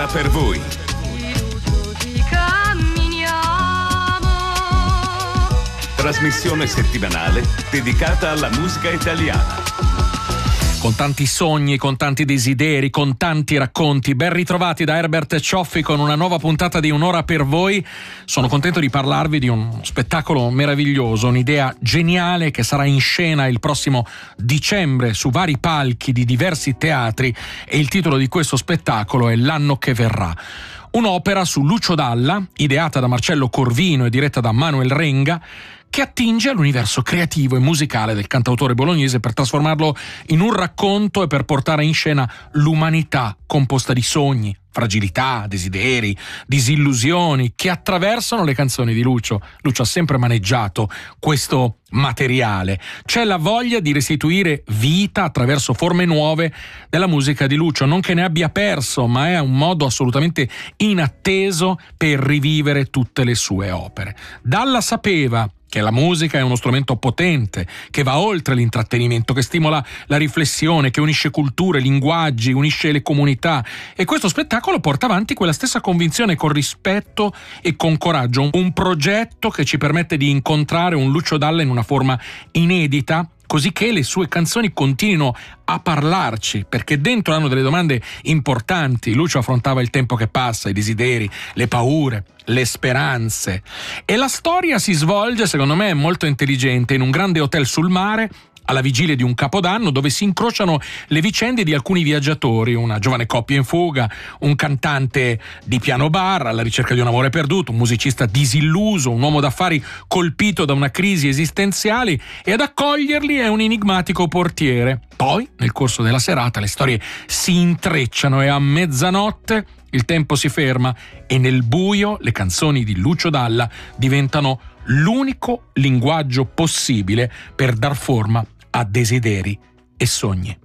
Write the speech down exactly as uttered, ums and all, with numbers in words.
un'ora per voi. Trasmissione settimanale dedicata alla musica italiana. Con tanti sogni, con tanti desideri, con tanti racconti. Ben ritrovati da Herbert Cioffi con una nuova puntata di Un'ora per voi. Sono contento di parlarvi di uno spettacolo meraviglioso, un'idea geniale che sarà in scena il prossimo dicembre su vari palchi di diversi teatri, e il titolo di questo spettacolo è L'anno che verrà. Un'opera su Lucio Dalla, ideata da Marcello Corvino e diretta da Manuel Renga, che attinge all'universo creativo e musicale del cantautore bolognese per trasformarlo in un racconto e per portare in scena l'umanità composta di sogni, fragilità, desideri, disillusioni che attraversano le canzoni di Lucio. Lucio ha sempre maneggiato questo materiale. C'è la voglia di restituire vita attraverso forme nuove della musica di Lucio, non che ne abbia perso, ma è un modo assolutamente inatteso per rivivere tutte le sue opere. Dalla sapeva che la musica è uno strumento potente, che va oltre l'intrattenimento, che stimola la riflessione, che unisce culture, linguaggi, unisce le comunità. E questo spettacolo porta avanti quella stessa convinzione con rispetto e con coraggio. Un progetto che ci permette di incontrare un Lucio Dalla in una forma inedita, così che le sue canzoni continuino a parlarci, perché dentro hanno delle domande importanti. Lucio affrontava il tempo che passa, i desideri, le paure, le speranze. E la storia si svolge, secondo me, molto intelligente, in un grande hotel sul mare, alla vigilia di un capodanno, dove si incrociano le vicende di alcuni viaggiatori, una giovane coppia in fuga, un cantante di piano bar alla ricerca di un amore perduto, un musicista disilluso, un uomo d'affari colpito da una crisi esistenziale, e ad accoglierli è un enigmatico portiere. Poi, nel corso della serata, le storie si intrecciano e a mezzanotte il tempo si ferma e nel buio le canzoni di Lucio Dalla diventano l'unico linguaggio possibile per dar forma a desideri e sogni.